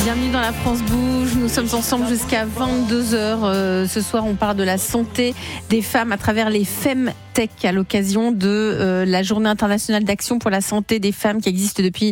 Bienvenue dans La France Bouge, nous sommes ensemble jusqu'à 22h. Ce soir, on parle de la santé des femmes à travers les FemTech à l'occasion de la Journée internationale d'action pour la santé des femmes qui existe depuis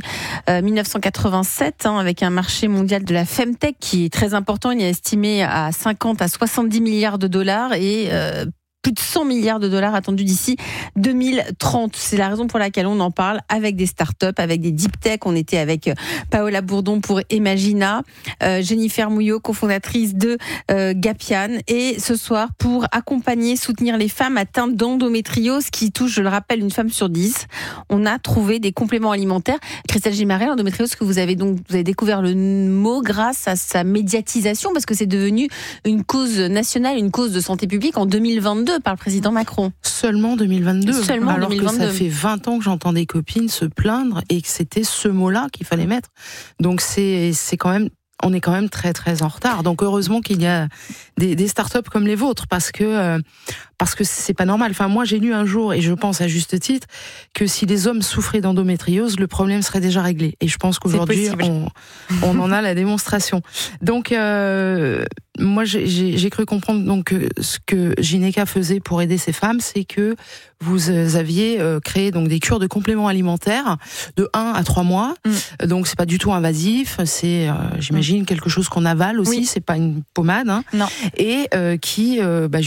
1987, avec un marché mondial de la FemTech qui est très important. Il est estimé à 50 à 70 milliards de dollars et plus de 100 milliards de dollars attendus d'ici 2030. C'est la raison pour laquelle on en parle avec des startups, avec des deep tech. On était avec Paola Bourdon pour Imagina, Jennifer Mouillot, cofondatrice de Gapian. Et ce soir, pour accompagner, soutenir les femmes atteintes d'endométriose qui touche, je le rappelle, une femme sur 10, on a trouvé des compléments alimentaires. Christelle Gimaret, l'endométriose, que vous avez découvert le mot grâce à sa médiatisation parce que c'est devenu une cause nationale, une cause de santé publique en 2022. Par le président Macron. Seulement 2022. Alors 2022. que ça fait 20 ans que j'entends des copines se plaindre et que c'était ce mot-là qu'il fallait mettre. Donc c'est quand même, on est quand même très très en retard. Donc heureusement qu'il y a des startups comme les vôtres parce que c'est pas normal. Enfin moi j'ai lu un jour et je pense à juste titre que si les hommes souffraient d'endométriose, le problème serait déjà réglé. Et je pense qu'aujourd'hui on en a la démonstration. Donc moi j'ai cru comprendre donc ce que Gynéca faisait pour aider ces femmes, c'est que vous aviez créé donc des cures de compléments alimentaires de 1 à 3 mois. Donc c'est pas du tout invasif, c'est j'imagine quelque chose qu'on avale aussi, c'est pas une pommade Non. Et qui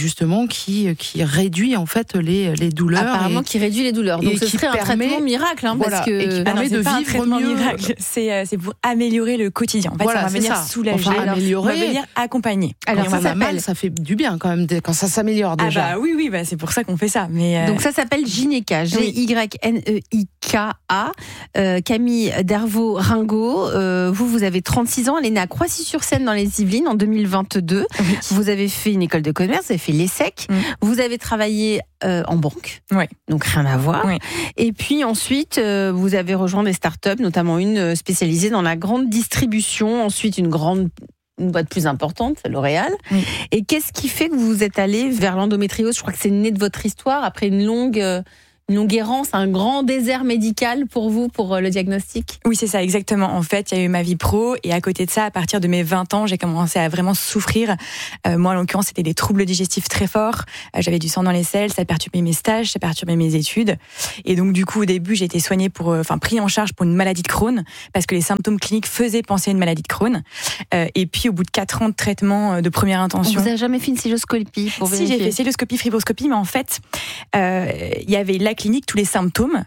réduit en fait les douleurs. Apparemment qui réduit les douleurs. Donc ce serait un traitement miracle parce que et qui permet de vivre mieux. Miracle. C'est pour améliorer le quotidien. En fait, ça va venir soulager, améliorer, on va venir accompagner. Alors quand ça mal, ça fait du bien quand même quand ça s'améliore déjà. Oui, c'est pour ça qu'on fait ça. Mais donc ça s'appelle Gynéca, Gyneika. Camille Dervaux-Ringot, vous avez 36 ans, elle est née à Croissy-sur-Seine dans les Yvelines en 2022. Oui. Vous avez fait une école de commerce, vous avez fait l'ESSEC, vous avez travaillé en banque, donc rien à voir. Oui. Et puis ensuite, vous avez rejoint des startups, notamment une spécialisée dans la grande distribution, ensuite une boîte plus importante, L'Oréal. Et qu'est-ce qui fait que vous êtes allé vers l'endométriose ? Je crois que c'est né de votre histoire, après une longue errance, un grand désert médical pour vous, pour le diagnostic. Oui, c'est ça, exactement. En fait, il y a eu ma vie pro et à côté de ça, à partir de mes 20 ans, j'ai commencé à vraiment souffrir. Moi, en l'occurrence, c'était des troubles digestifs très forts. J'avais du sang dans les selles, ça perturbait mes stages, ça perturbait mes études. Et donc, du coup, au début, j'ai été soignée pris en charge pour une maladie de Crohn parce que les symptômes cliniques faisaient penser à une maladie de Crohn. Et puis, au bout de 4 ans de traitement de première intention. Vous n'avez jamais fait une cystoscopie pour vérifier ? Si, j'ai fait cystoscopie, fibroscopie, mais en fait, il y avait la clinique, tous les symptômes,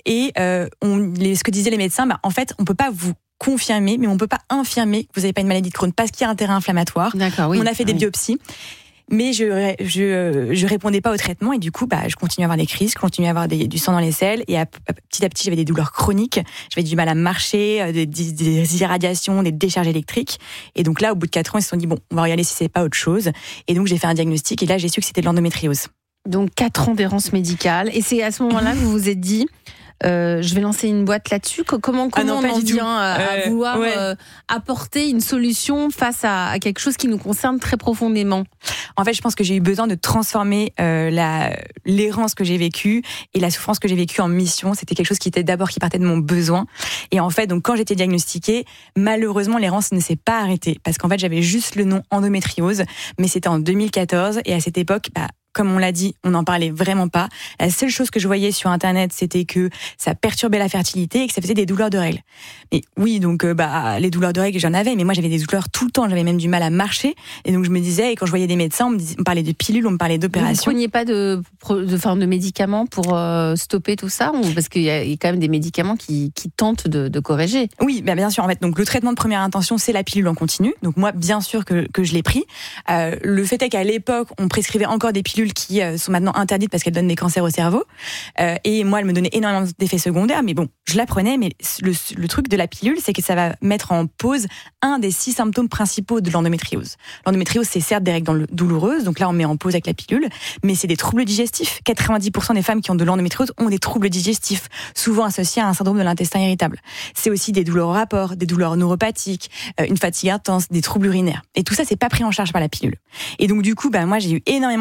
ce que disaient les médecins, en fait, on peut pas vous confirmer, mais on peut pas infirmer que vous n'avez pas une maladie de Crohn parce qu'il y a un terrain inflammatoire. D'accord, oui. On a fait des biopsies. Mais je répondais pas au traitement et du coup, je continuais à avoir des crises, je continuais à avoir du sang dans les selles et petit à petit, j'avais des douleurs chroniques, j'avais du mal à marcher, des irradiations, des décharges électriques. Et donc là, au bout de 4 ans, ils se sont dit, on va regarder si c'est pas autre chose. Et donc, j'ai fait un diagnostic et là, j'ai su que c'était de l'endométriose. Donc 4 ans d'errance médicale. Et c'est à ce moment-là que vous vous êtes dit, je vais lancer une boîte là-dessus. Comment on en vient à vouloir apporter une solution face à quelque chose qui nous concerne très profondément ? En fait, je pense que j'ai eu besoin de transformer l'errance que j'ai vécue et la souffrance que j'ai vécue en mission. C'était quelque chose qui partait de mon besoin. Et en fait, donc quand j'étais diagnostiquée, malheureusement, l'errance ne s'est pas arrêtée parce qu'en fait, j'avais juste le nom endométriose, mais c'était en 2014 et à cette époque, comme on l'a dit, on n'en parlait vraiment pas. La seule chose que je voyais sur Internet, c'était que ça perturbait la fertilité et que ça faisait des douleurs de règles. Mais oui, donc les douleurs de règles, j'en avais, mais moi j'avais des douleurs tout le temps. J'avais même du mal à marcher. Et donc je me disais, et quand je voyais des médecins, on me parlait de pilules, on me parlait d'opérations. Vous ne preniez pas de médicaments pour stopper tout ça ? Parce qu'il y a quand même des médicaments qui tentent de corriger. Oui, bien sûr. En fait, donc le traitement de première intention, c'est la pilule en continu. Donc moi, bien sûr que je l'ai pris. Le fait est qu'à l'époque, on prescrivait encore des pilules qui sont maintenant interdites parce qu'elles donnent des cancers au cerveau. Et moi, elle me donnait énormément d'effets secondaires. Mais bon, je la prenais. Mais le truc de la pilule, c'est que ça va mettre en pause un des 6 symptômes principaux de l'endométriose. L'endométriose, c'est certes des règles douloureuses. Donc là, on met en pause avec la pilule. Mais c'est des troubles digestifs. 90% des femmes qui ont de l'endométriose ont des troubles digestifs, souvent associés à un syndrome de l'intestin irritable. C'est aussi des douleurs au rapport, des douleurs neuropathiques, une fatigue intense, des troubles urinaires. Et tout ça, c'est pas pris en charge par la pilule. Et donc, du coup, moi, j'ai eu énormément d'errance médicale.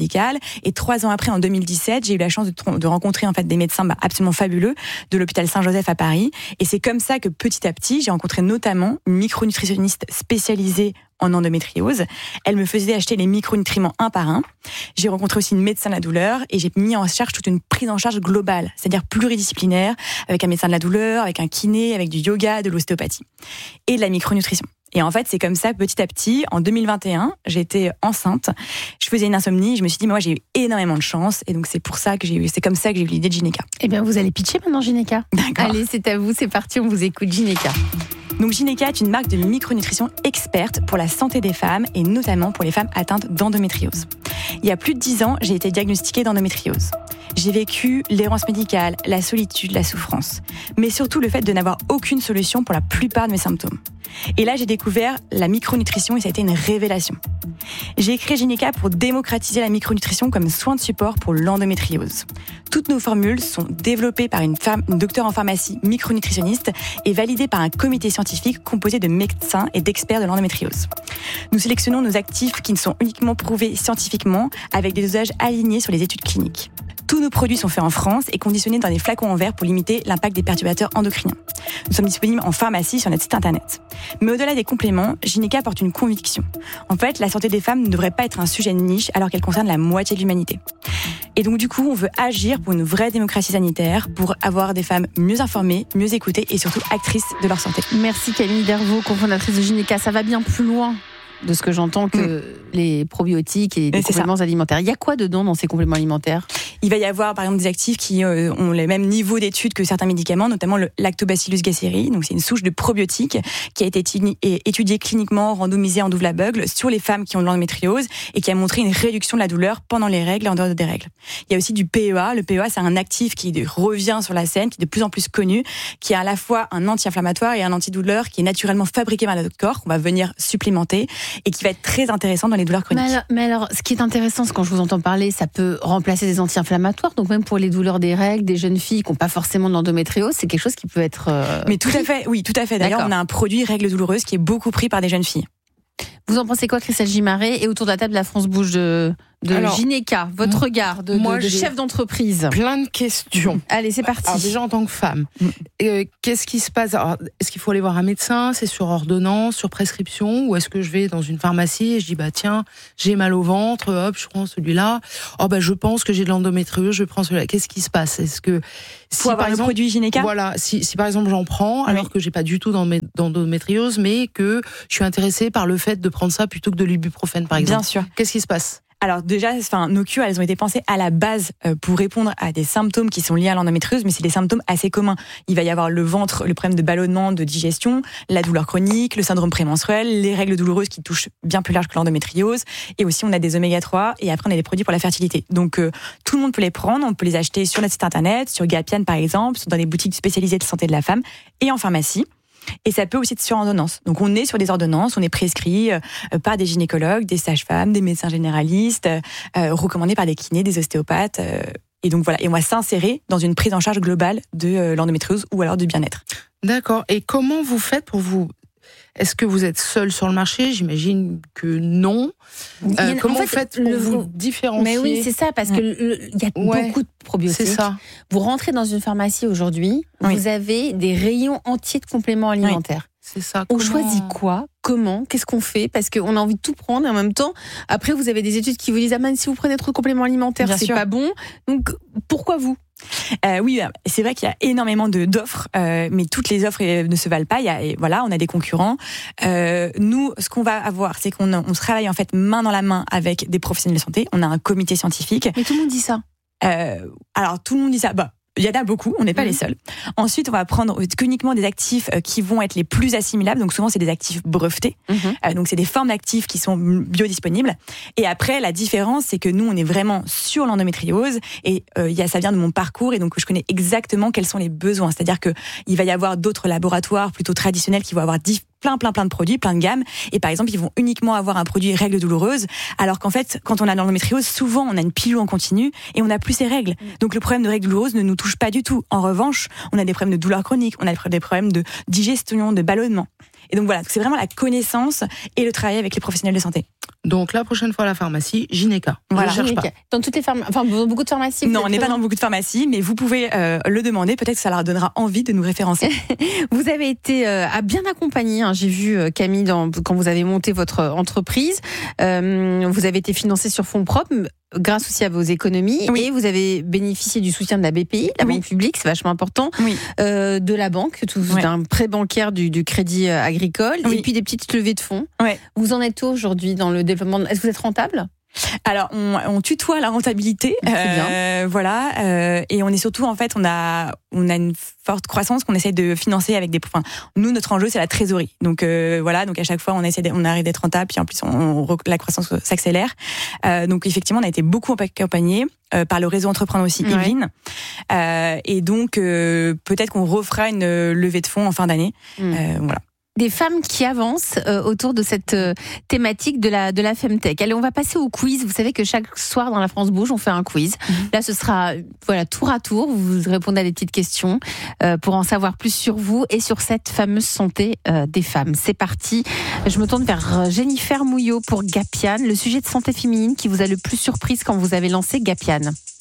médicale. Et 3 ans après, en 2017, j'ai eu la chance de rencontrer en fait des médecins absolument fabuleux de l'hôpital Saint-Joseph à Paris. Et c'est comme ça que petit à petit, j'ai rencontré notamment une micronutritionniste spécialisée en endométriose. Elle me faisait acheter les micronutriments un par un. J'ai rencontré aussi une médecin de la douleur et j'ai mis en charge toute une prise en charge globale, c'est-à-dire pluridisciplinaire, avec un médecin de la douleur, avec un kiné, avec du yoga, de l'ostéopathie et de la micronutrition. Et en fait, c'est comme ça, petit à petit, en 2021, j'étais enceinte, je faisais une insomnie, je me suis dit, mais moi, j'ai eu énormément de chance, et donc c'est comme ça que j'ai eu l'idée de Gynéka. Eh bien, vous allez pitcher maintenant, Gynéka. D'accord. Allez, c'est à vous, c'est parti, on vous écoute, Gynéka. Donc Gynéka est une marque de micronutrition experte pour la santé des femmes et notamment pour les femmes atteintes d'endométriose. Il y a plus de 10 ans, j'ai été diagnostiquée d'endométriose. J'ai vécu l'errance médicale, la solitude, la souffrance, mais surtout le fait de n'avoir aucune solution pour la plupart de mes symptômes. Et là, j'ai découvert la micronutrition et ça a été une révélation. J'ai créé Gynéka pour démocratiser la micronutrition comme soin de support pour l'endométriose. Toutes nos formules sont développées par une docteure en pharmacie micronutritionniste et validées par un comité scientifique composé de médecins et d'experts de l'endométriose. Nous sélectionnons nos actifs qui ne sont uniquement prouvés scientifiquement avec des dosages alignés sur les études cliniques. Tous nos produits sont faits en France et conditionnés dans des flacons en verre pour limiter l'impact des perturbateurs endocriniens. Nous sommes disponibles en pharmacie sur notre site internet. Mais au-delà des compléments, Gynéka apporte une conviction. En fait, la santé des femmes ne devrait pas être un sujet de niche alors qu'elle concerne la moitié de l'humanité. Et donc du coup, on veut agir pour une vraie démocratie sanitaire, pour avoir des femmes mieux informées, mieux écoutées et surtout actrices de leur santé. Merci Camille Dervaux, cofondatrice de Gynéka. Ça va bien plus loin de ce que j'entends que les probiotiques et les compléments alimentaires. Il y a quoi dedans dans ces compléments alimentaires ? Il va y avoir par exemple des actifs qui ont les mêmes niveaux d'études que certains médicaments, notamment le Lactobacillus gasseri. Donc c'est une souche de probiotiques qui a été étudiée cliniquement, randomisée en double aveugle sur les femmes qui ont de l'endométriose et qui a montré une réduction de la douleur pendant les règles et en dehors des règles. Il y a aussi du PEA. Le PEA, c'est un actif qui revient sur la scène, qui est de plus en plus connu, qui est à la fois un anti-inflammatoire et un antidouleur qui est naturellement fabriqué par notre corps, qu'on va venir supplémenter et qui va être très intéressant dans les douleurs chroniques. Mais alors, ce qui est intéressant, c'est quand je vous entends parler, ça peut remplacer des anti-inflammatoires, donc même pour les douleurs des règles, des jeunes filles qui n'ont pas forcément d'endométriose, c'est quelque chose qui peut être... Mais tout à fait, oui, tout à fait. D'ailleurs, on a un produit règles douloureuses qui est beaucoup pris par des jeunes filles. Vous en pensez quoi, Christelle Gimaret ? Et autour de la table, la France bouge de Gynéka, votre regard de chef d'entreprise. Plein de questions. Allez, c'est parti. Alors déjà en tant que femme, qu'est-ce qui se passe ? Alors, est-ce qu'il faut aller voir un médecin ? C'est sur ordonnance, sur prescription ? Ou est-ce que je vais dans une pharmacie et je dis tiens, j'ai mal au ventre, hop, je prends celui-là. Je pense que j'ai de l'endométriose, je prends celui-là. Qu'est-ce qui se passe ? Est-ce que si par exemple, le produit Gynéka ? Voilà, si par exemple j'en prends alors que j'ai pas du tout d'endométriose, mais que je suis intéressée par le fait de prendre ça plutôt que de l'ibuprofène par exemple. Bien sûr. Qu'est-ce qui se passe ? Alors déjà, nos cures, elles ont été pensées à la base pour répondre à des symptômes qui sont liés à l'endométriose, mais c'est des symptômes assez communs. Il va y avoir le ventre, le problème de ballonnement, de digestion, la douleur chronique, le syndrome prémenstruel, les règles douloureuses qui touchent bien plus large que l'endométriose, et aussi on a des oméga 3, et après on a des produits pour la fertilité. Donc tout le monde peut les prendre, on peut les acheter sur notre site internet, sur Gapian par exemple, dans des boutiques spécialisées de santé de la femme, et en pharmacie. Et ça peut aussi être sur ordonnance. Donc on est sur des ordonnances, on est prescrit par des gynécologues, des sages-femmes, des médecins généralistes, recommandés par des kinés, des ostéopathes. Et donc voilà, et on va s'insérer dans une prise en charge globale de l'endométriose ou alors du bien-être. D'accord. Et comment vous faites pour vous... Est-ce que vous êtes seul sur le marché ? J'imagine que non. Comment vous faites pour vous différencier ? Mais oui, c'est ça, parce que il y a beaucoup de probiotiques. C'est ça. Vous rentrez dans une pharmacie aujourd'hui, vous avez des rayons entiers de compléments alimentaires. C'est ça. On choisit quoi ? Comment ? Qu'est-ce qu'on fait ? Parce qu'on a envie de tout prendre et en même temps, après vous avez des études qui vous disent si vous prenez trop de compléments alimentaires, c'est pas bon. Donc pourquoi vous ? Oui, c'est vrai qu'il y a énormément d'offres, mais toutes les offres ne se valent pas. On a des concurrents. Nous, ce qu'on va avoir, c'est qu'on travaille en fait main dans la main avec des professionnels de santé. On a un comité scientifique. Mais tout le monde dit ça. Alors tout le monde dit ça. Il y en a beaucoup, on n'est pas les seuls. Ensuite, on va prendre uniquement des actifs qui vont être les plus assimilables. Donc souvent, c'est des actifs brevetés. Donc c'est des formes d'actifs qui sont biodisponibles. Et après, la différence, c'est que nous, on est vraiment sur l'endométriose. Et ça vient de mon parcours. Et donc, je connais exactement quels sont les besoins. C'est-à-dire qu'il va y avoir d'autres laboratoires plutôt traditionnels qui vont avoir plein de produits, plein de gammes. Et par exemple, ils vont uniquement avoir un produit règles douloureuses. Alors qu'en fait, quand on a l'endométriose, souvent, on a une pilule en continu et on n'a plus ces règles. Donc le problème de règles douloureuses ne nous touche pas du tout. En revanche, on a des problèmes de douleur chronique, on a des problèmes de digestion, de ballonnement. Et donc voilà, c'est vraiment la connaissance et le travail avec les professionnels de santé. Donc la prochaine fois à la pharmacie, gynéca. Voilà. Je cherche pas. Dans toutes les enfin dans beaucoup de pharmacies. Non, on n'est pas dans beaucoup de pharmacies, mais vous pouvez le demander. Peut-être que ça leur donnera envie de nous référencer. Vous avez été bien accompagné. J'ai vu Camille quand vous avez monté votre entreprise. Vous avez été financé sur fonds propres, grâce aussi à vos économies, oui. Et vous avez bénéficié du soutien de la BPI, la banque publique, c'est vachement important, oui. De la banque, d'un prêt bancaire du crédit agricole, oui. Et puis des petites levées de fonds. Ouais. Vous en êtes où aujourd'hui dans le développement? Est-ce que vous êtes rentable? Alors, on tutoie la rentabilité, voilà, et on est surtout, en fait, on a une forte croissance qu'on essaie de financer avec des. Enfin, nous, notre enjeu, c'est la trésorerie. Donc voilà, donc à chaque fois, on arrive d'être rentable, puis en plus, la croissance s'accélère. Donc effectivement, on a été beaucoup accompagnés par le réseau entrepreneur aussi, Yveline, et donc peut-être qu'on refera une levée de fonds en fin d'année, voilà. Des femmes qui avancent autour de cette thématique de la Femtech. Allez, on va passer au quiz. Vous savez que chaque soir dans la France Bouge, on fait un quiz. Là, ce sera tour à tour. Vous répondez à des petites questions pour en savoir plus sur vous et sur cette fameuse santé des femmes. C'est parti. Je me tourne vers Jennifer Mouillot pour Gapian. Le sujet de santé féminine qui vous a le plus surprise quand vous avez lancé Gapian?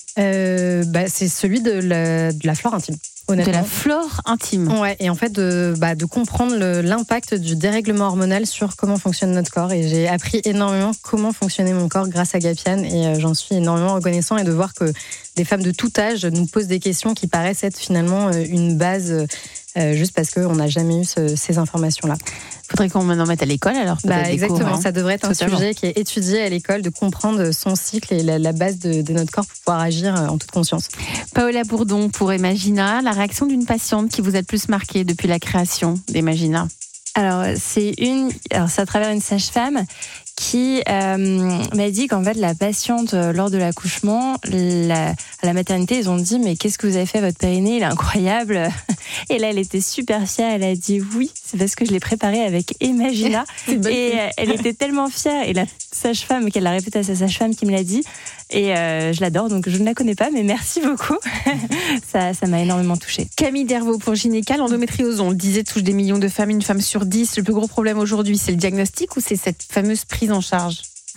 C'est celui de la flore intime. Honnêtement. De la flore intime. Ouais, et en fait de comprendre l'impact du dérèglement hormonal sur comment fonctionne notre corps. Et j'ai appris énormément comment fonctionnait mon corps grâce à Gapian, et j'en suis énormément reconnaissant, et de voir que des femmes de tout âge nous posent des questions qui paraissent être finalement une base juste parce qu'on n'a jamais eu ces informations-là. Faudrait qu'on en mette à l'école alors. Exactement, ça devrait être un sujet qui est étudié à l'école, de comprendre son cycle et la base de notre corps pour pouvoir agir en toute conscience. Paola Bourdon pour Imagina, la réaction d'une patiente qui vous a le plus marqué depuis la création d'Imagina? Alors, c'est à travers une sage-femme qui m'a dit qu'en fait, la patiente, lors de l'accouchement, à la maternité, ils ont dit « Mais qu'est-ce que vous avez fait, votre périnée? Il est incroyable !» Et là, elle était super fière. Elle a dit « Oui, c'est parce que je l'ai préparé avec Imagina. » Et elle était tellement fière. Et la sage-femme, qu'elle l'a répété à sa sage-femme qui me l'a dit. Et je l'adore, donc je ne la connais pas, mais merci beaucoup. Ça m'a énormément touchée. Camille Dervaux pour Gynéca, l'endométriose, on le disait, touche des millions de femmes, une femme sur 10. Le plus gros problème aujourd'hui, c'est le diagnostic ou c'est cette fameuse prise en charge?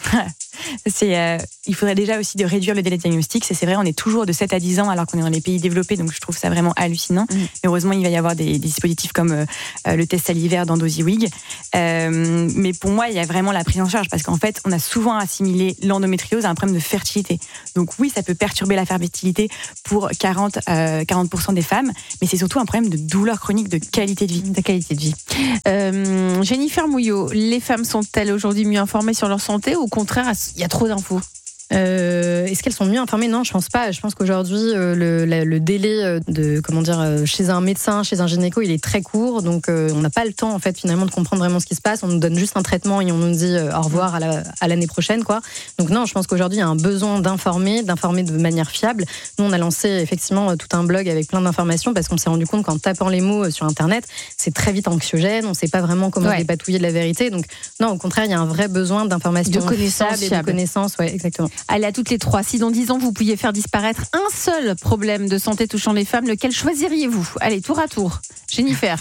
Il faudrait déjà aussi de réduire le délai de diagnostic. C'est vrai, on est toujours de 7 à 10 ans alors qu'on est dans les pays développés, donc je trouve ça vraiment hallucinant. Mais heureusement, il va y avoir des dispositifs comme le test salivaire d'EndoZywig. Mais pour moi, il y a vraiment la prise en charge, parce qu'en fait, on a souvent assimilé l'endométriose à un problème de fertilité. Donc oui, ça peut perturber la fertilité pour 40% des femmes, mais c'est surtout un problème de douleur chronique, de qualité de vie. Jennifer Mouillot, les femmes sont-elles aujourd'hui mieux informées sur leur santé ou au contraire, il y a trop d'infos? Est-ce qu'elles sont mieux informées? Non, je pense pas. Je pense qu'aujourd'hui, le délai chez un médecin, chez un gynéco, il est très court. Donc, on n'a pas le temps, en fait, finalement, de comprendre vraiment ce qui se passe. On nous donne juste un traitement et on nous dit au revoir à l'année prochaine, quoi. Donc, non, je pense qu'aujourd'hui, il y a un besoin d'informer de manière fiable. Nous, on a lancé, effectivement, tout un blog avec plein d'informations, parce qu'on s'est rendu compte qu'en tapant les mots sur Internet, c'est très vite anxiogène. On sait pas vraiment comment dépatouiller de la vérité. Donc, non, au contraire, il y a un vrai besoin d'information fiable et de connaissances. Ouais, exactement. Allez, à toutes les trois, si dans 10 ans vous pouviez faire disparaître un seul problème de santé touchant les femmes, lequel choisiriez-vous? Allez, tour à tour. Jennifer.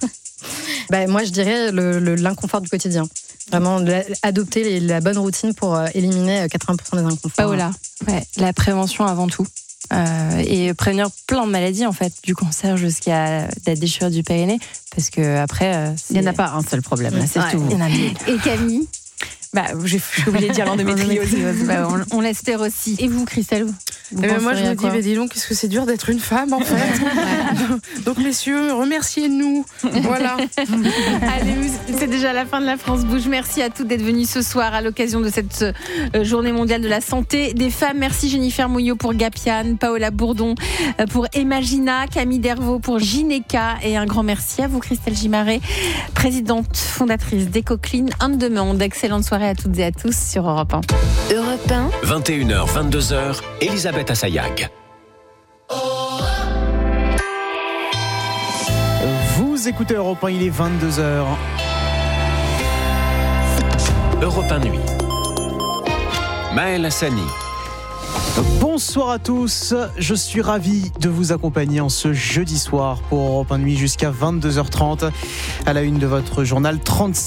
Moi, je dirais l'inconfort du quotidien. Vraiment, adopter la bonne routine pour éliminer 80% des inconforts. Paola. La prévention avant tout. Et prévenir plein de maladies, en fait, du cancer jusqu'à la déchirure du périnée, parce que après, il n'y en a pas un seul problème, là, c'est tout. Il y en a mille. Et Camille? Je suis obligée de dire l'endométriose. On l'espère aussi. Et vous, Christelle? Moi, je me dis, dis donc, qu'est-ce que c'est dur d'être une femme, en fait. Donc, messieurs, remerciez-nous. Voilà. Allez, c'est déjà la fin de La France Bouge. Merci à toutes d'être venues ce soir à l'occasion de cette journée mondiale de la santé des femmes. Merci Jennifer Mouillot pour Gapian, Paola Bourdon pour Imagina, Camille Dervaux pour Gynéca, et un grand merci à vous, Christelle Gimaret, présidente fondatrice d'EcoClean On Demand. Excellente soirée à toutes et à tous sur Europe 1. Europe 1. 21h, 22h, Elisabeth Assayag. Vous écoutez Europe 1, il est 22h. Europe 1 nuit. Maël Hassani. Bonsoir à tous, je suis ravi de vous accompagner en ce jeudi soir pour Europe 1 Nuit jusqu'à 22h30. À la une de votre journal,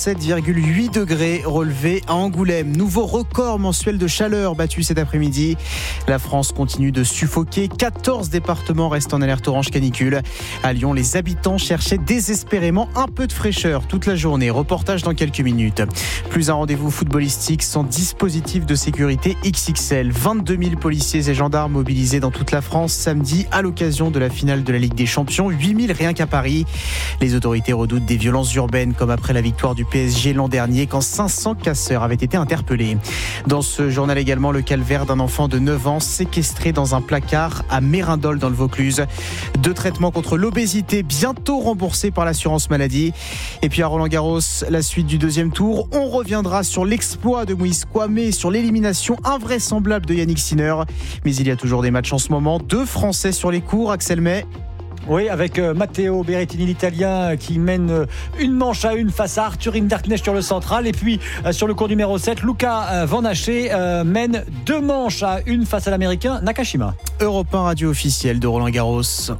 37,8 degrés relevés à Angoulême. Nouveau record mensuel de chaleur battu cet après-midi. La France continue de suffoquer. 14 départements restent en alerte orange canicule. À Lyon, les habitants cherchaient désespérément un peu de fraîcheur toute la journée. Reportage dans quelques minutes. Plus un rendez-vous footballistique sans dispositif de sécurité XXL. 22 000 policiers et gendarmes mobilisés dans toute la France samedi à l'occasion de la finale de la Ligue des Champions. 8 000 rien qu'à Paris. Les autorités redoutent des violences urbaines comme après la victoire du PSG l'an dernier quand 500 casseurs avaient été interpellés. Dans ce journal également, le calvaire d'un enfant de 9 ans séquestré dans un placard à Mérindol dans le Vaucluse. 2 traitements contre l'obésité bientôt remboursés par l'assurance maladie. Et puis à Roland-Garros, la suite du deuxième tour. On reviendra sur l'exploit de Moïse Kouame et sur l'élimination invraisemblable de Yannick Sinner. Mais il y a toujours des matchs en ce moment. 2 Français sur les cours, Axel May. Oui, avec Matteo Berrettini, l'Italien, qui mène 1-1 face à Arthur Hinderknecht sur le central. Et puis, sur le cours numéro 7, Luca Van Haché mène 2-1 face à l'Américain Nakashima. Europe 1 radio officielle de Roland-Garros.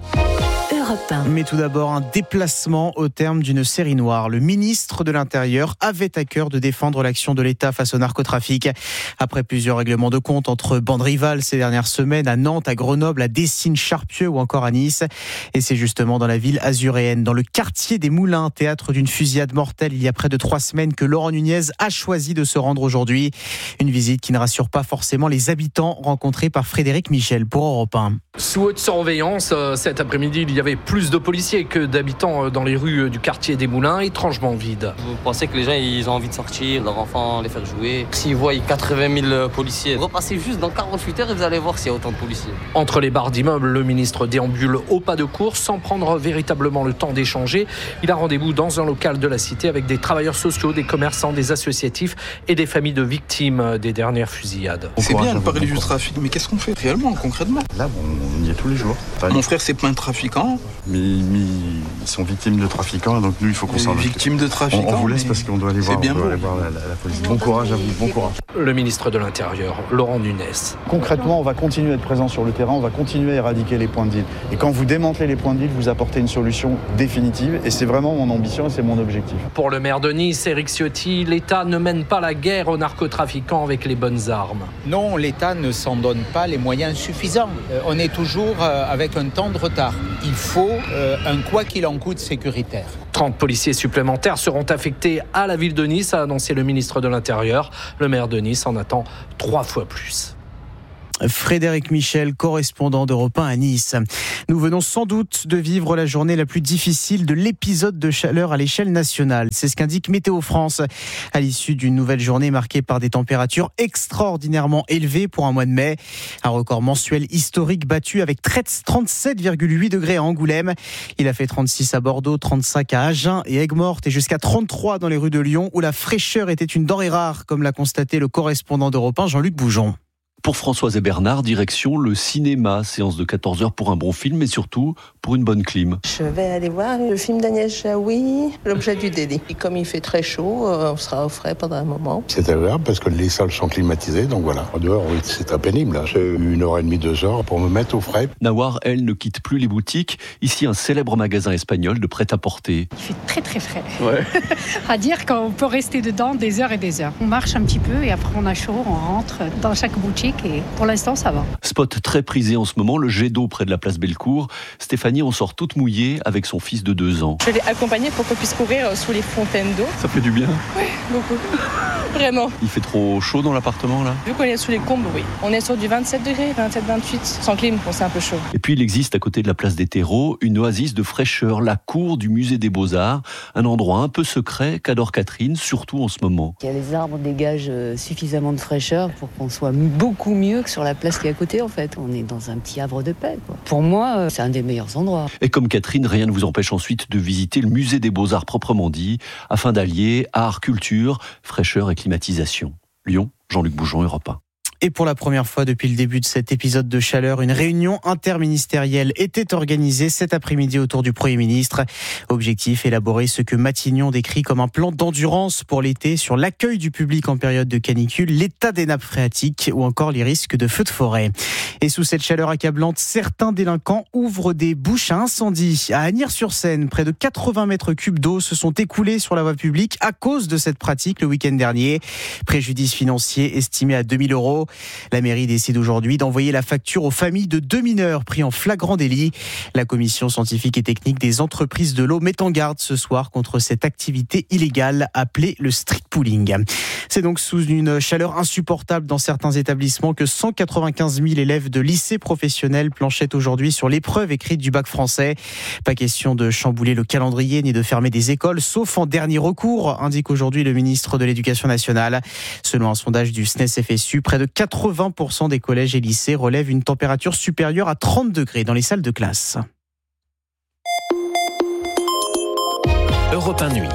Mais tout d'abord, un déplacement au terme d'une série noire. Le ministre de l'Intérieur avait à cœur de défendre l'action de l'État face au narcotrafic. Après plusieurs règlements de compte entre bandes rivales ces dernières semaines, à Nantes, à Grenoble, à Dessines, Charpieu ou encore à Nice. Et c'est justement dans la ville azuréenne, dans le quartier des Moulins, théâtre d'une fusillade mortelle il y a près de 3 semaines, que Laurent Nunez a choisi de se rendre aujourd'hui. Une visite qui ne rassure pas forcément les habitants rencontrés par Frédéric Michel pour Europe 1. Sous haute surveillance, cet après-midi, il y avait plus de policiers que d'habitants dans les rues du quartier des Moulins, étrangement vides. Vous pensez que les gens ils ont envie de sortir, leurs enfants, les faire jouer? S'ils voient 80 000 policiers, repassez juste dans 48 heures et vous allez voir s'il y a autant de policiers. Entre les barres d'immeubles, le ministre déambule au pas de course sans prendre véritablement le temps d'échanger. Il a rendez-vous dans un local de la cité avec des travailleurs sociaux, des commerçants, des associatifs et des familles de victimes des dernières fusillades. C'est bien de parler du trafic, mais qu'est-ce qu'on fait réellement, concrètement? Là, on y est tous les jours. Mon frère, c'est plein de trafiquants. Mais ils sont victimes de trafiquants, donc nous, il faut qu'on s'en occupe. Victimes de trafiquants. On vous laisse parce qu'on doit aller voir, la police. Bon courage à vous, bon courage. Le ministre de l'Intérieur, Laurent Nunez. Concrètement, on va continuer à être présent sur le terrain, on va continuer à éradiquer les points de deal. Et quand vous démantelez les points de deal, vous apportez une solution définitive. Et c'est vraiment mon ambition et c'est mon objectif. Pour le maire de Nice, Éric Ciotti, l'État ne mène pas la guerre aux narcotrafiquants avec les bonnes armes. Non, l'État ne s'en donne pas les moyens suffisants. On est toujours avec un temps de retard. Il faut un quoi qu'il en coûte sécuritaire. 30 policiers supplémentaires seront affectés à la ville de Nice, a annoncé le ministre de l'Intérieur. Le maire de Nice en attend 3 fois plus. Frédéric Michel, correspondant d'Europe 1 à Nice. Nous venons sans doute de vivre la journée la plus difficile de l'épisode de chaleur à l'échelle nationale. C'est ce qu'indique Météo France à l'issue d'une nouvelle journée marquée par des températures extraordinairement élevées pour un mois de mai. Un record mensuel historique battu avec 37,8 degrés à Angoulême. Il a fait 36 à Bordeaux, 35 à Agen et Aigues-Mortes et jusqu'à 33 dans les rues de Lyon où la fraîcheur était une denrée rare, comme l'a constaté le correspondant d'Europe 1, Jean-Luc Boujon. Pour Françoise et Bernard, direction le cinéma, séance de 14h pour un bon film, mais surtout pour une bonne clim. Je vais aller voir le film d'Agnès Jaoui, L'objet du délit. Et comme il fait très chaud, on sera au frais pendant un moment. C'est agréable parce que les salles sont climatisées, donc voilà. Dehors, oui, c'est très pénible. Là. J'ai 1h30, 2 heures pour me mettre au frais. Nawar, elle, ne quitte plus les boutiques. Ici, un célèbre magasin espagnol de prêt-à-porter. Il fait très très frais. Ouais. À dire qu'on peut rester dedans des heures et des heures. On marche un petit peu et après on a chaud, on rentre dans chaque boutique. Et pour l'instant, ça va. Spot très prisé en ce moment, le jet d'eau près de la place Bellecour. Stéphanie en sort toute mouillée avec son fils de 2 ans. Je l'ai accompagné pour qu'on puisse courir sous les fontaines d'eau. Ça fait du bien. Oui, beaucoup. Vraiment. Il fait trop chaud dans l'appartement là? Vu qu'on est sous les combes, oui. On est sur du 27 degrés, 27, 28. Sans clim, bon, c'est un peu chaud. Et puis il existe à côté de la place des terreaux une oasis de fraîcheur, la cour du musée des Beaux-Arts. Un endroit un peu secret qu'adore Catherine, surtout en ce moment. Les arbres dégagent suffisamment de fraîcheur pour qu'on soit beaucoup mieux que sur la place qui est à côté en fait. On est dans un petit havre de paix, quoi. Pour moi, c'est un des meilleurs endroits. Et comme Catherine, rien ne vous empêche ensuite de visiter le musée des Beaux-Arts proprement dit, afin d'allier art, culture, fraîcheur et climatisation. Lyon, Jean-Luc Boujon, Europe 1. Et pour la première fois depuis le début de cet épisode de chaleur, une réunion interministérielle était organisée cet après-midi autour du Premier ministre. Objectif, élaborer ce que Matignon décrit comme un plan d'endurance pour l'été sur l'accueil du public en période de canicule, l'état des nappes phréatiques ou encore les risques de feux de forêt. Et sous cette chaleur accablante, certains délinquants ouvrent des bouches à incendie. À Agnières-sur-Seine, près de 80 mètres cubes d'eau se sont écoulés sur la voie publique à cause de cette pratique le week-end dernier. Préjudice financier estimé à 2 000 €. La mairie décide aujourd'hui d'envoyer la facture aux familles de 2 mineurs pris en flagrant délit. La commission scientifique et technique des entreprises de l'eau met en garde ce soir contre cette activité illégale appelée le street pooling. C'est donc sous une chaleur insupportable dans certains établissements que 195 000 élèves de lycées professionnels planchaient aujourd'hui sur l'épreuve écrite du bac français. Pas question de chambouler le calendrier ni de fermer des écoles, sauf en dernier recours, indique aujourd'hui le ministre de l'Éducation nationale. Selon un sondage du SNES-FSU, près de 80% des collèges et lycées relèvent une température supérieure à 30 degrés dans les salles de classe. Europe 1 Nuit.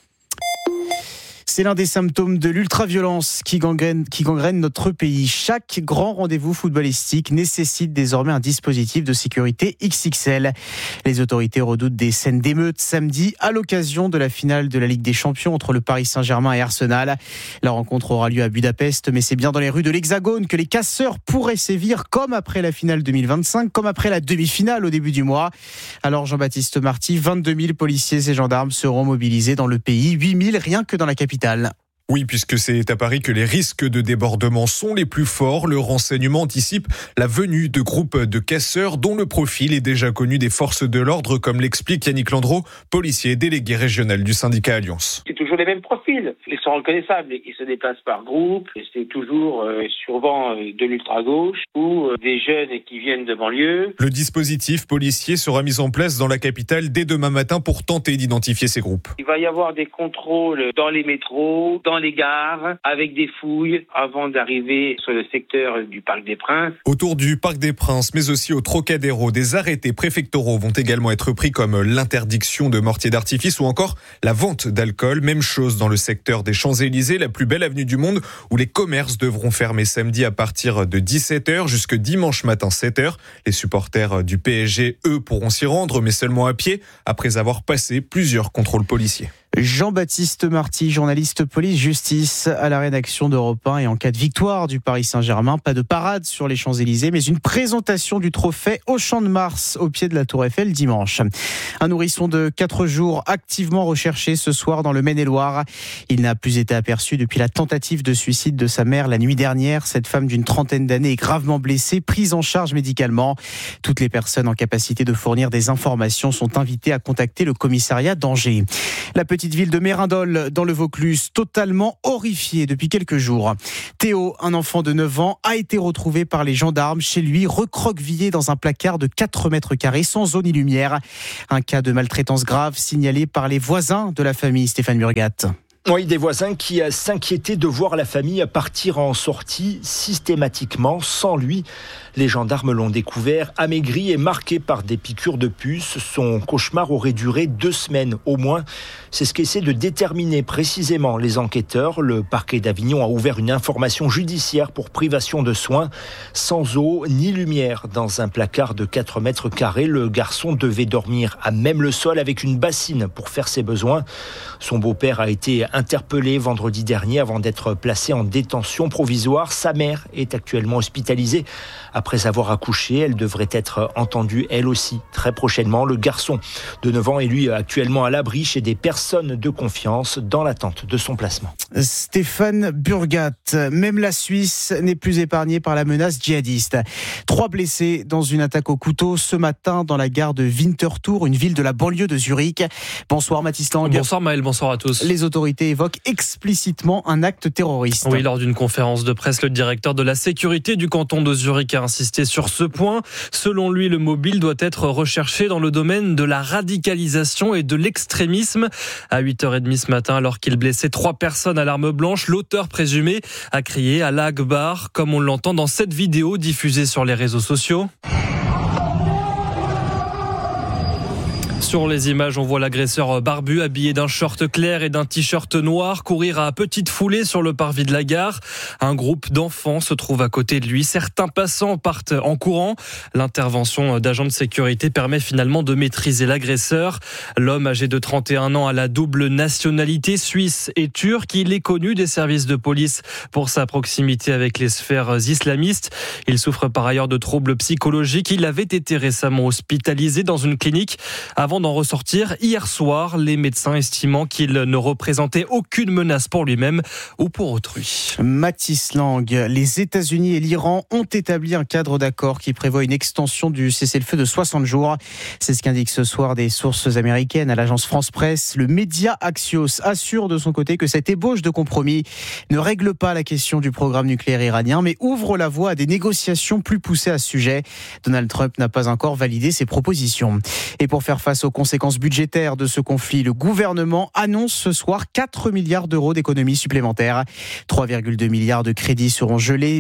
C'est l'un des symptômes de l'ultraviolence qui gangrène notre pays. Chaque grand rendez-vous footballistique nécessite désormais un dispositif de sécurité XXL. Les autorités redoutent des scènes d'émeutes samedi à l'occasion de la finale de la Ligue des Champions entre le Paris Saint-Germain et Arsenal. La rencontre aura lieu à Budapest, mais c'est bien dans les rues de l'Hexagone que les casseurs pourraient sévir, comme après la finale 2025, comme après la demi-finale au début du mois. Alors Jean-Baptiste Marty, 22 000 policiers et gendarmes seront mobilisés dans le pays, 8 000 rien que dans la capitale. Oui, puisque c'est à Paris que les risques de débordement sont les plus forts. Le renseignement anticipe la venue de groupes de casseurs dont le profil est déjà connu des forces de l'ordre, comme l'explique Yannick Landreau, policier délégué régional du syndicat Alliance. C'est toujours les mêmes profils. Ils sont reconnaissables. Ils se déplacent par groupe. C'est toujours souvent de l'ultra-gauche ou des jeunes qui viennent de banlieue. Le dispositif policier sera mis en place dans la capitale dès demain matin pour tenter d'identifier ces groupes. Il va y avoir des contrôles dans les métros, dans les gares, avec des fouilles avant d'arriver sur le secteur du Parc des Princes. Autour du Parc des Princes, mais aussi au Trocadéro, des arrêtés préfectoraux vont également être pris, comme l'interdiction de mortiers d'artifice ou encore la vente d'alcool. Même chose dans le secteur des Champs-Élysées, la plus belle avenue du monde, où les commerces devront fermer samedi à partir de 17h jusque dimanche matin 7h. Les supporters du PSG, eux, pourront s'y rendre, mais seulement à pied, après avoir passé plusieurs contrôles policiers. Jean-Baptiste Marty, journaliste police-justice à la rédaction d'Europe 1. Et en cas de victoire du Paris Saint-Germain, pas de parade sur les Champs-Élysées, mais une présentation du trophée au Champ de Mars, au pied de la Tour Eiffel dimanche. Un nourrisson de 4 jours activement recherché ce soir dans le Maine-et-Loire. Il n'a plus été aperçu depuis la tentative de suicide de sa mère la nuit dernière. Cette femme d'une trentaine d'années est gravement blessée, prise en charge médicalement. Toutes les personnes en capacité de fournir des informations sont invitées à contacter le commissariat d'Angers. La petite ville de Mérindol, dans le Vaucluse, totalement horrifiée depuis quelques jours. Théo, un enfant de 9 ans, a été retrouvé par les gendarmes chez lui, recroquevillé dans un placard de 4 mètres carrés, sans eau ni lumière. Un cas de maltraitance grave signalé par les voisins de la famille, Stéphane Burgat. Oui, des voisins qui s'inquiétaient de voir la famille partir en sortie systématiquement sans lui. Les gendarmes l'ont découvert amaigri et marqué par des piqûres de puces. Son cauchemar aurait duré 2 semaines au moins. C'est ce qu'essaient de déterminer précisément les enquêteurs. Le parquet d'Avignon a ouvert une information judiciaire pour privation de soins. Sans eau ni lumière dans un placard de 4 mètres carrés, le garçon devait dormir à même le sol avec une bassine pour faire ses besoins. Son beau-père a été interpellé vendredi dernier avant d'être placé en détention provisoire. Sa mère est actuellement hospitalisée. Après avoir accouché, elle devrait être entendue elle aussi très prochainement. Le garçon de 9 ans est lui actuellement à l'abri chez des personnes de confiance dans l'attente de son placement. Stéphane Burgat, même la Suisse n'est plus épargnée par la menace djihadiste. 3 blessés dans une attaque au couteau ce matin dans la gare de Winterthur, une ville de la banlieue de Zurich. Bonsoir Mathis Lang. Bonsoir Maël, bonsoir à tous. Les autorités évoquent explicitement un acte terroriste. Oui, lors d'une conférence de presse, le directeur de la sécurité du canton de Zurich a insisté sur ce point. Selon lui, le mobile doit être recherché dans le domaine de la radicalisation et de l'extrémisme. À 8h30 ce matin, alors qu'il blessait 3 personnes à l'arme blanche, l'auteur présumé a crié « Allah Akbar », comme on l'entend dans cette vidéo diffusée sur les réseaux sociaux. Sur les images, on voit l'agresseur barbu habillé d'un short clair et d'un t-shirt noir courir à petite foulée sur le parvis de la gare. Un groupe d'enfants se trouve à côté de lui. Certains passants partent en courant. L'intervention d'agents de sécurité permet finalement de maîtriser l'agresseur. L'homme âgé de 31 ans a la double nationalité suisse et turque. Il est connu des services de police pour sa proximité avec les sphères islamistes. Il souffre par ailleurs de troubles psychologiques. Il avait été récemment hospitalisé dans une clinique avant d'en ressortir hier soir, les médecins estimant qu'il ne représentait aucune menace pour lui-même ou pour autrui. Mathis Lang, les États-Unis et l'Iran ont établi un cadre d'accord qui prévoit une extension du cessez-le-feu de 60 jours. C'est ce qu'indiquent ce soir des sources américaines à l'agence France Presse. Le média Axios assure de son côté que cette ébauche de compromis ne règle pas la question du programme nucléaire iranien, mais ouvre la voie à des négociations plus poussées à ce sujet. Donald Trump n'a pas encore validé ses propositions. Et pour faire face aux conséquences budgétaires de ce conflit, le gouvernement annonce ce soir 4 milliards d'euros d'économies supplémentaires. 3,2 milliards de crédits seront gelés,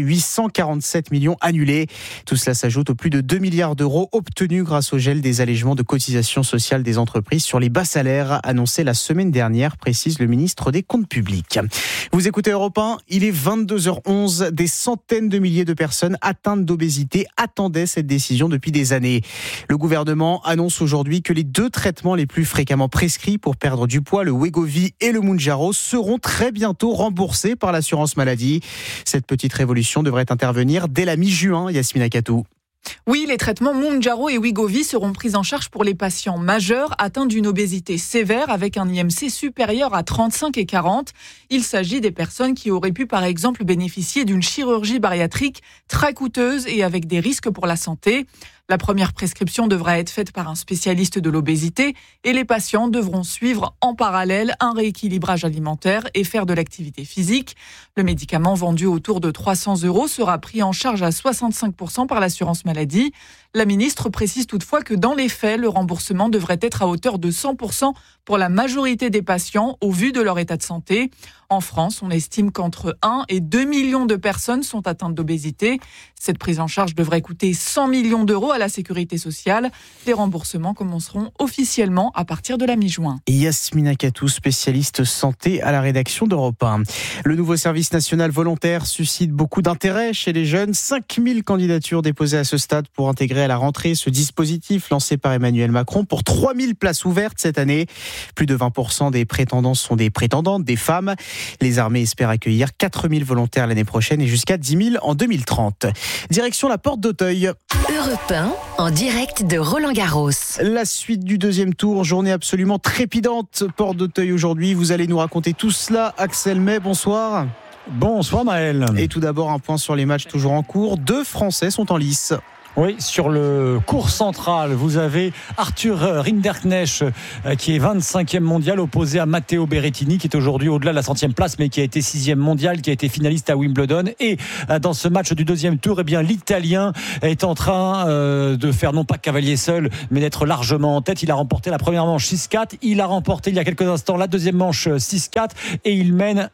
847 millions annulés. Tout cela s'ajoute aux plus de 2 milliards d'euros obtenus grâce au gel des allégements de cotisations sociales des entreprises sur les bas salaires, annoncé la semaine dernière, précise le ministre des Comptes publics. Vous écoutez Europe 1, il est 22h11. Des centaines de milliers de personnes atteintes d'obésité attendaient cette décision depuis des années. Le gouvernement annonce aujourd'hui que les 2 traitements les plus fréquemment prescrits pour perdre du poids, le Wegovy et le Mounjaro, seront très bientôt remboursés par l'assurance maladie. Cette petite révolution devrait intervenir dès la mi-juin, Yasmina Katou. Oui, les traitements Mounjaro et Wegovy seront pris en charge pour les patients majeurs atteints d'une obésité sévère avec un IMC supérieur à 35 et 40. Il s'agit des personnes qui auraient pu par exemple bénéficier d'une chirurgie bariatrique très coûteuse et avec des risques pour la santé. La première prescription devra être faite par un spécialiste de l'obésité et les patients devront suivre en parallèle un rééquilibrage alimentaire et faire de l'activité physique. Le médicament vendu autour de 300 € sera pris en charge à 65% par l'assurance maladie. La ministre précise toutefois que dans les faits, le remboursement devrait être à hauteur de 100% pour la majorité des patients au vu de leur état de santé. En France, on estime qu'entre 1 et 2 millions de personnes sont atteintes d'obésité. Cette prise en charge devrait coûter 100 millions d'euros à la sécurité sociale. Les remboursements commenceront officiellement à partir de la mi-juin. Yasmina Katou, spécialiste santé à la rédaction d'Europe 1. Le nouveau service national volontaire suscite beaucoup d'intérêt chez les jeunes. 5000 candidatures déposées à ce stade pour intégrer à la rentrée ce dispositif lancé par Emmanuel Macron pour 3000 places ouvertes cette année. Plus de 20% des prétendants sont des prétendantes, des femmes. Les armées espèrent accueillir 4000 volontaires l'année prochaine et jusqu'à 10 000 en 2030. Direction la Porte d'Auteuil. Europe 1, en direct de Roland-Garros. La suite du deuxième tour, journée absolument trépidante. Porte d'Auteuil aujourd'hui, vous allez nous raconter tout cela. Axel May, bonsoir. Bonsoir Maël. Et tout d'abord, un point sur les matchs toujours en cours. 2 Français sont en lice. Oui, sur le court central, vous avez Arthur Rinderknecht qui est 25e mondial opposé à Matteo Berrettini qui est aujourd'hui au-delà de la 100e place mais qui a été 6e mondial, qui a été finaliste à Wimbledon. Et dans ce match du deuxième tour, eh bien l'Italien est en train de faire non pas cavalier seul mais d'être largement en tête. Il a remporté la première manche 6-4, il a remporté il y a quelques instants la deuxième manche 6-4 et il mène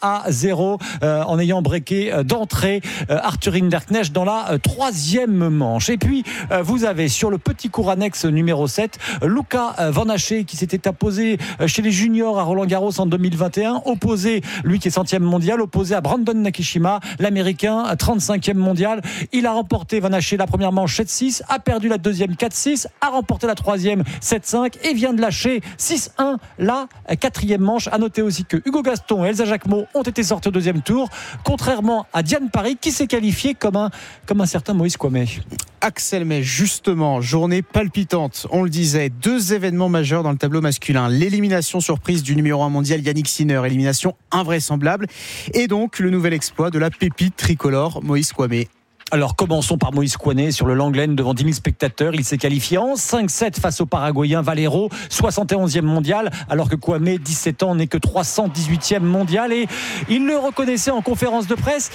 1-0 en ayant breaké d'entrée Arthur Rinderknecht dans la troisième manche. Et puis vous avez sur le petit court annexe numéro 7 Luca Van Haché qui s'était imposé chez les juniors à Roland-Garros en 2021, opposé, lui qui est 100e mondial, opposé à Brandon Nakashima, l'américain 35e mondial. Il a remporté Van Haché la première manche 7-6, a perdu la deuxième 4-6, a remporté la troisième 7-5 et vient de lâcher 6-1 la quatrième manche. À noter aussi que Hugo Gaston et Elsa Jacquemot ont été sortis au deuxième tour, contrairement à Diane Paris qui s'est qualifiée comme un certain Moïse Kouamé. Axel May, justement, journée palpitante, on le disait, 2 événements majeurs dans le tableau masculin. L'élimination surprise du numéro 1 mondial Yannick Sinner, élimination invraisemblable, et donc le nouvel exploit de la pépite tricolore Moïse Kouamé. Alors commençons par Moïse Kouamé sur le Langlaine devant 10 000 spectateurs. Il s'est qualifié en 5-7 face au Paraguayen Valero, 71e mondial, alors que Kouamé, 17 ans, n'est que 318e mondial. Et il le reconnaissait en conférence de presse.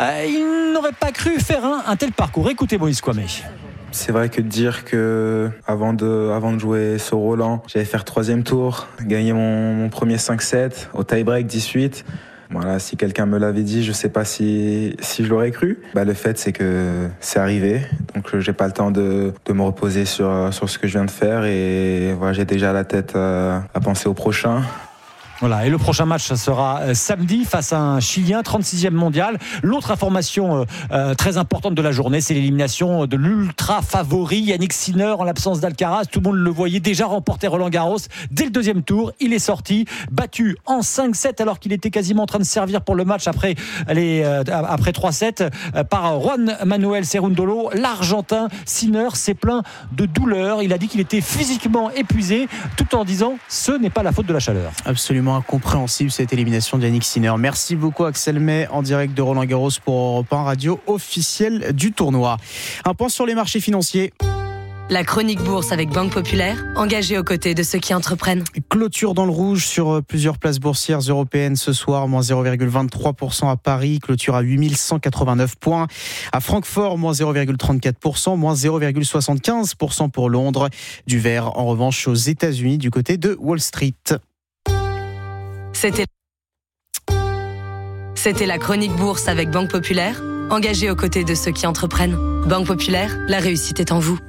Il n'aurait pas cru faire un tel parcours. Écoutez Moïse Kouamé. C'est vrai que de dire que avant de jouer sur Roland, j'allais faire 3e tour, gagner mon premier 5-7 au tie-break 18. Voilà, si quelqu'un me l'avait dit, je sais pas si je l'aurais cru. Le fait, c'est que c'est arrivé. Donc, j'ai pas le temps de me reposer sur ce que je viens de faire. Et voilà, j'ai déjà la tête à penser au prochain. Voilà, et le prochain match, ça sera samedi face à un Chilien, 36e mondial. L'autre information très importante de la journée, c'est l'élimination de l'ultra favori Yannick Sinner en l'absence d'Alcaraz. Tout le monde le voyait déjà remporter Roland-Garros. Dès le deuxième tour, il est sorti, battu en 5-7 alors qu'il était quasiment en train de servir pour le match après 3-7 par Juan Manuel Cerundolo. L'Argentin Sinner s'est plaint de douleur. Il a dit qu'il était physiquement épuisé, tout en disant ce n'est pas la faute de la chaleur. Absolument incompréhensible cette élimination de Yannick Sinner. Merci beaucoup Axel May en direct de Roland-Garros pour Europe 1, radio officielle du tournoi. Un point sur les marchés financiers. La chronique bourse avec Banque Populaire, engagée aux côtés de ceux qui entreprennent. Clôture dans le rouge sur plusieurs places boursières européennes ce soir, moins 0,23% à Paris, clôture à 8189 points. À Francfort, moins 0,34%, moins 0,75% pour Londres. Du vert en revanche aux États-Unis du côté de Wall Street. C'était la chronique bourse avec Banque Populaire, engagée aux côtés de ceux qui entreprennent. Banque Populaire, la réussite est en vous.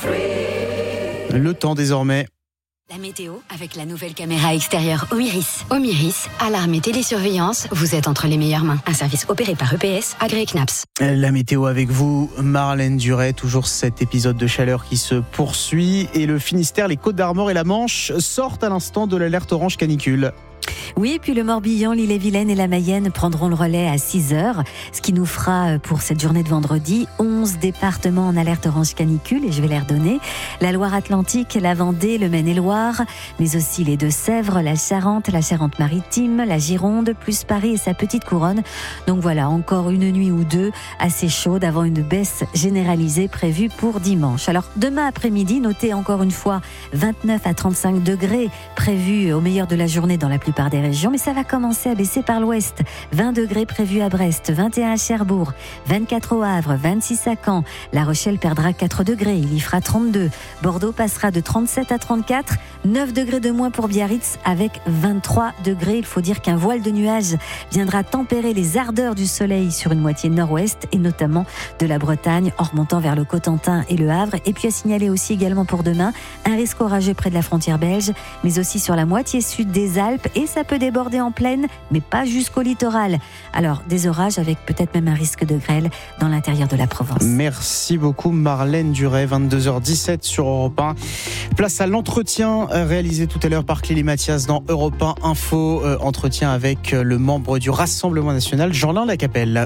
Le temps désormais. La météo avec la nouvelle caméra extérieure Omiris. Omiris, alarme et télésurveillance, vous êtes entre les meilleures mains. Un service opéré par EPS, agréé CNAPS. La météo avec vous, Marlène Duret, toujours cet épisode de chaleur qui se poursuit. Et le Finistère, les Côtes-d'Armor et la Manche sortent à l'instant de l'alerte orange canicule. Oui, et puis le Morbihan, l'Ille-et-Vilaine et la Mayenne prendront le relais à 6h, ce qui nous fera pour cette journée de vendredi 11 départements en alerte orange canicule, et je vais les redonner. La Loire-Atlantique, la Vendée, le Maine-et-Loire, mais aussi les Deux-Sèvres, la Charente-Maritime, la Gironde, plus Paris et sa petite couronne. Donc voilà, encore une nuit ou deux assez chaude avant une baisse généralisée prévue pour dimanche. Alors demain après-midi, notez encore une fois 29 à 35 degrés prévus au meilleur de la journée dans la plupart des régions, mais ça va commencer à baisser par l'ouest. 20 degrés prévus à Brest, 21 à Cherbourg, 24 au Havre, 26 à Caen. La Rochelle perdra 4 degrés, il y fera 32. Bordeaux passera de 37 à 34, 9 degrés de moins pour Biarritz avec 23 degrés. Il faut dire qu'un voile de nuages viendra tempérer les ardeurs du soleil sur une moitié nord-ouest et notamment de la Bretagne en remontant vers le Cotentin et le Havre. Et puis à signaler aussi également pour demain un risque orageux près de la frontière belge, mais aussi sur la moitié sud des Alpes, et ça peut déborder en plaine, mais pas jusqu'au littoral. Alors, des orages avec peut-être même un risque de grêle dans l'intérieur de la Provence. Merci beaucoup Marlène Duret, 22h17 sur Europe 1. Place à l'entretien réalisé tout à l'heure par Clélie Mathias dans Europe 1 Info. Entretien avec le membre du Rassemblement National, Jean-Lin Lacapelle.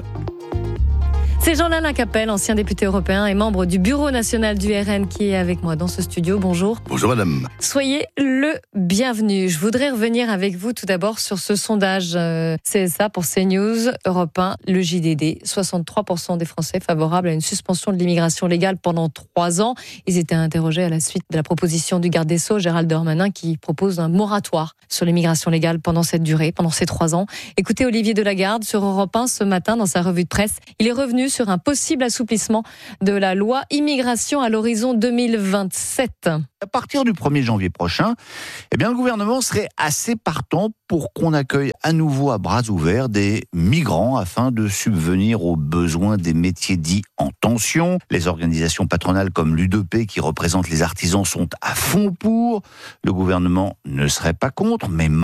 C'est Jean-Lin Lacapelle, ancien député européen et membre du bureau national du RN qui est avec moi dans ce studio. Bonjour. Bonjour madame. Soyez le bienvenu. Je voudrais revenir avec vous tout d'abord sur ce sondage CSA pour CNews, Europe 1, le JDD. 63% des Français favorables à une suspension de l'immigration légale pendant 3 ans. Ils étaient interrogés à la suite de la proposition du garde des Sceaux, Gérald Darmanin, qui propose un moratoire sur l'immigration légale pendant cette durée, pendant ces 3 ans. Écoutez Olivier Delagarde sur Europe 1 ce matin dans sa revue de presse. Il est revenu sur un possible assouplissement de la loi immigration à l'horizon 2027. À partir du 1er janvier prochain, le gouvernement serait assez partant pour qu'on accueille à nouveau à bras ouverts des migrants afin de subvenir aux besoins des métiers dits en tension. Les organisations patronales comme l'U2P qui représentent les artisans sont à fond pour. Le gouvernement ne serait pas contre, mais